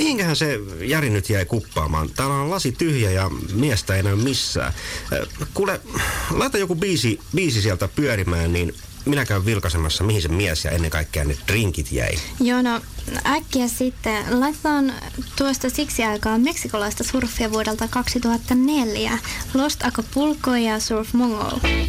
Mihinkähän se Jari nyt jäi kuppaamaan? Täällä on lasi tyhjä ja miestä ei näy missään. Kuule, laita joku biisi sieltä pyörimään, niin minä käyn vilkaisemassa, mihin se mies ja ennen kaikkea ne drinkit jäi. Joo, no äkkiä sitten. Laitetaan tuosta siksi aikaa meksikolaista surfia vuodelta 2004. Lost Acapulco ja Surf Mongol.